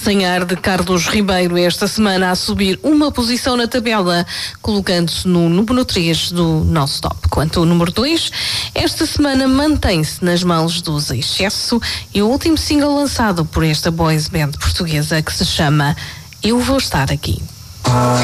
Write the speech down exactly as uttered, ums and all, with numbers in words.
tem ar de Carlos Ribeiro esta semana a subir uma posição na tabela, colocando-se no número três do nosso top. Quanto ao número dois, esta semana mantém-se nas mãos dos Excesso e o último single lançado por esta boys band portuguesa que se chama Eu Vou Estar Aqui.